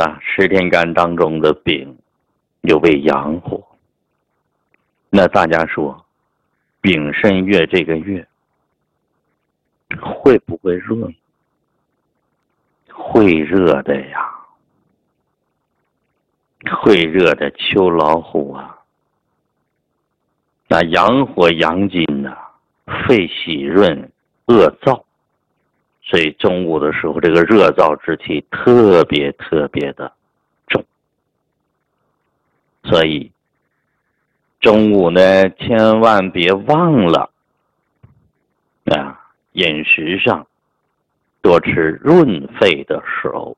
那十天干当中的丙又为阳火。那大家说丙申月这个月会不会热？会热的呀，会热的秋老虎啊。那阳火阳金呐，肺喜润，恶燥，所以中午的时候这个热燥之气特别的重。所以中午呢千万别忘了饮食上多吃润肺的食物，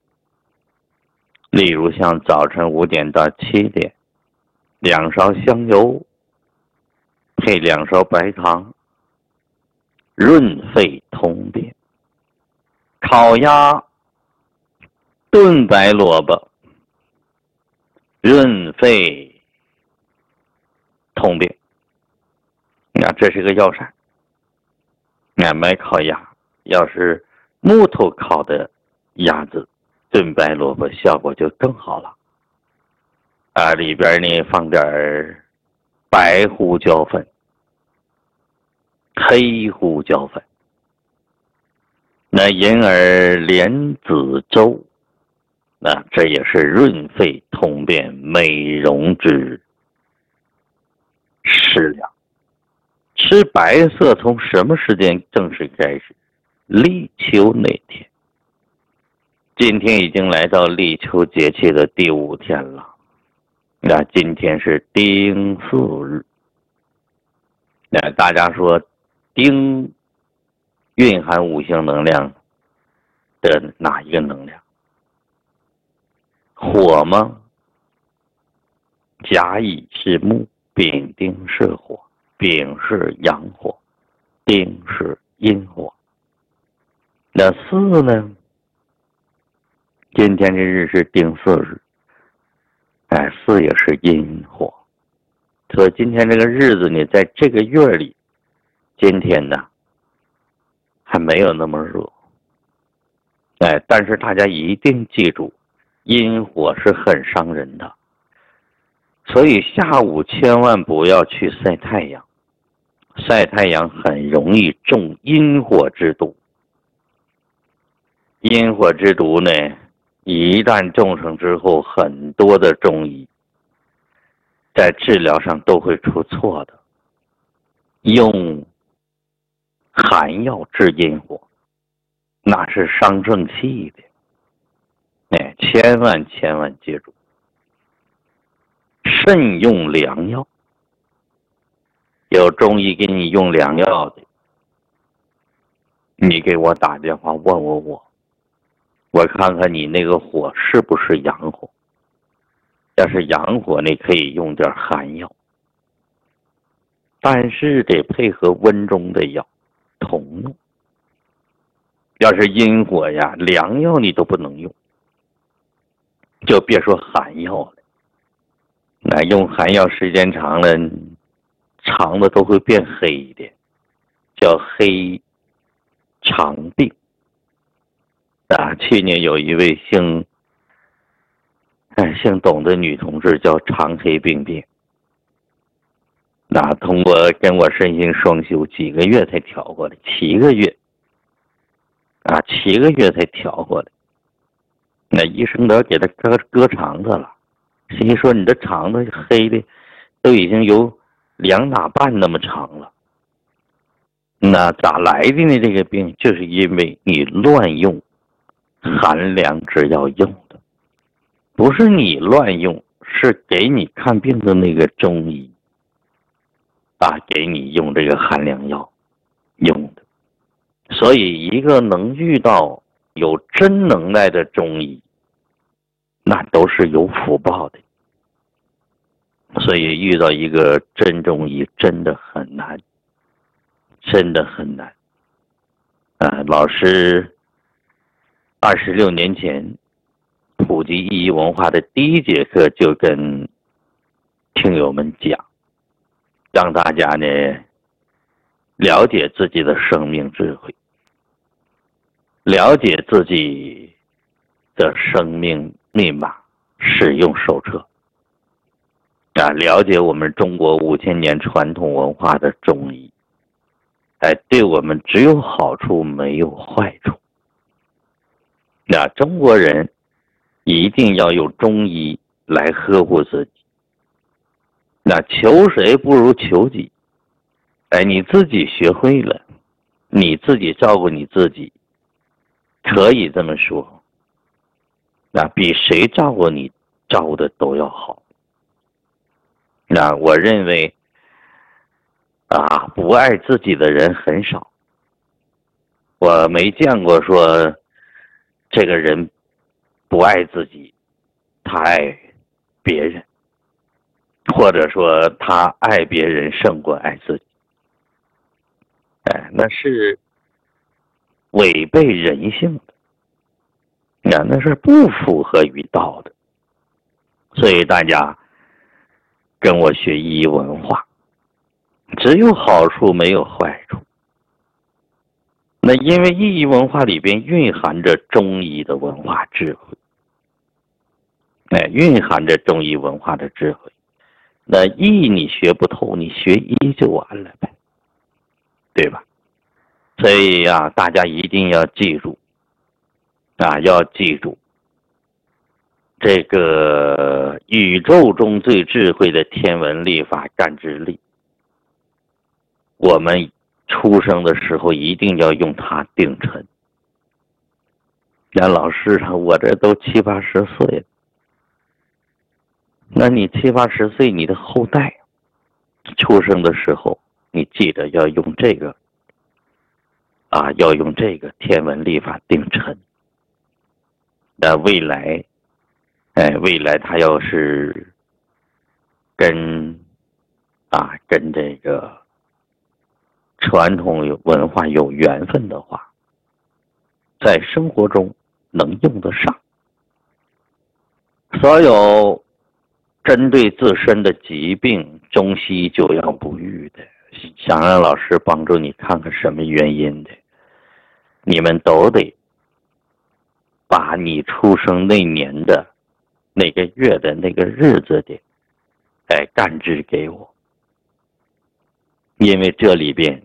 例如像早晨5点到7点2勺香油配2勺白糖，润肺通便。烤鸭炖白萝卜，润肺通便。那这是个药膳。买烤鸭，要是木头烤的鸭子炖白萝卜效果就更好了。里边呢放点白胡椒粉、黑胡椒粉，那银耳莲子粥，这也是润肺通便美容之食疗。吃白色从什么时间正式开始？立秋那天。今天已经来到立秋节气的第5天了。那今天是丁巳日。大家说丁蕴含5行能量的哪一个能量？火吗？甲乙是木，丙丁是火，丙是阳火，丁是阴火。那巳呢？今天这日是丁巳日，巳也是阴火。所以今天这个日子呢，在这个月里，今天呢还没有那么热。但是大家一定记住，阴火是很伤人的，所以下午千万不要去晒太阳。晒太阳很容易中阴火之毒。阴火之毒呢，一旦中上之后，很多的中医在治疗上都会出错的。用寒药治阴火，那是伤正气的。千万记住，慎用凉药。有中医给你用凉药的，你给我打电话问我看看你那个火是不是阳火。要是阳火，你可以用点寒药，但是得配合温中的药同用。要是阴火呀，凉药你都不能用，就别说寒药了。那用寒药时间长了，肠子都会变黑的，叫黑肠病。去年有一位姓董的女同志叫肠黑病变，通过跟我身心双修几个月才调过来，7个月7个月才调过来。那医生都要给他割肠子了，心说你的肠子黑的都已经有2哪半那么长了。那咋来的呢？这个病就是因为你乱用寒凉之药用的，不是你乱用，是给你看病的那个中医给你用这个寒凉药用的。所以一个能遇到有真能耐的中医，那都是有福报的。所以遇到一个真中医真的很难，真的很难。老师26年前普及意义文化的第1节课就跟听友们讲，让大家呢了解自己的生命智慧，了解自己的生命密码使用手册啊，了解我们中国5000年传统文化的中医，对我们只有好处没有坏处。那中国人一定要用中医来呵护自己，那求谁不如求己。你自己学会了，你自己照顾你自己，可以这么说，那比谁照顾你照顾的都要好。那我认为不爱自己的人很少，我没见过说这个人不爱自己，他爱别人，或者说他爱别人胜过爱自己。那是违背人性的，那是不符合于道的。所以大家跟我学医文化，只有好处没有坏处。那因为意义文化里边蕴含着中医的文化智慧，蕴含着中医文化的智慧。那医你学不透，你学医就完了呗，对吧？所以大家一定要记住要记住这个宇宙中最智慧的天文历法干支历，我们出生的时候一定要用它定辰。老师我这都70、80岁了，那你70、80岁，你的后代出生的时候，你记得要用这个要用这个天文历法定辰。未来他要是跟这个传统文化有缘分的话，在生活中能用得上。所有针对自身的疾病，中西就要不愈的，想让老师帮助你看看什么原因的，你们都得把你出生那年的那个月的那个日子的干支给我。因为这里边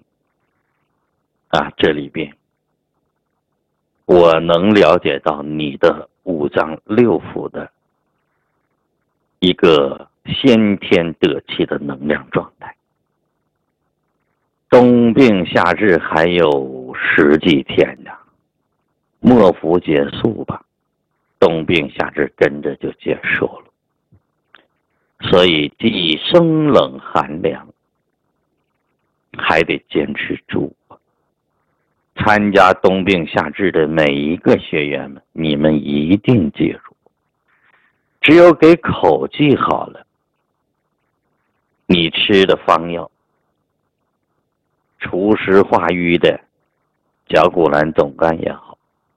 我能了解到你的五脏六腑的一个先天得气的能量状态。冬病夏治还有10几天呢，末伏结束吧，冬病夏治跟着就结束了。所以既生冷寒凉，还得坚持住。参加冬病夏治的每一个学员们，你们一定记住，只有给口记好了，你吃的方药，除湿化瘀的绞股蓝总甘也好，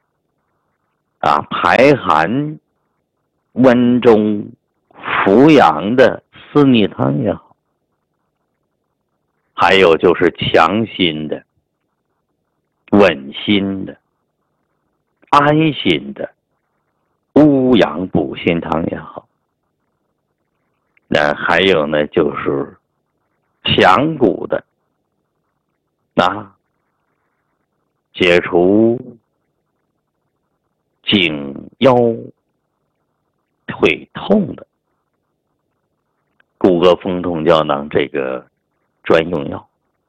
排寒温中扶阳的四逆汤也好，还有就是强心的、稳心的、安心的乌阳补心汤也好，那还有呢就是强骨的解除颈腰腿痛的骨骼风痛胶囊这个专用药，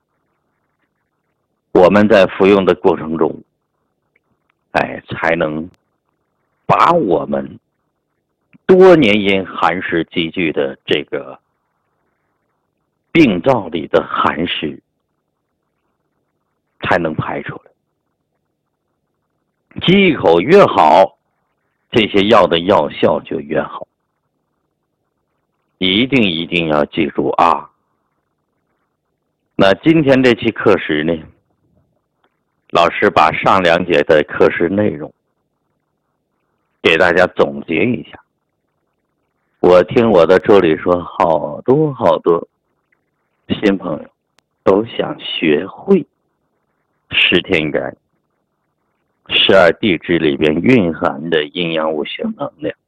我们在服用的过程中才能把我们多年因寒湿积聚的这个病灶里的寒湿才能排出来。忌口越好，这些药的药效就越好。一定要记住那今天这期课时呢，老师把上2节的课时内容给大家总结一下。我听我的助理说，好多新朋友都想学会10天元12地支里边蕴含的阴阳五行能量。